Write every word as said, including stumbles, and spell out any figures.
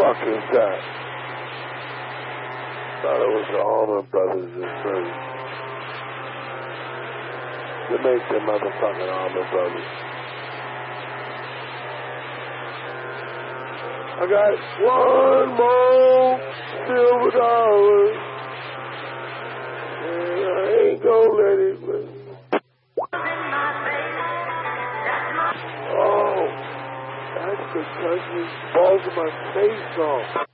fuck is that? Thought it was the Allman Brothers at first. They make the motherfucking Allman Brothers. I got one more silver dollar, and I ain't gonna let it go. Oh, that's because he balls my face off.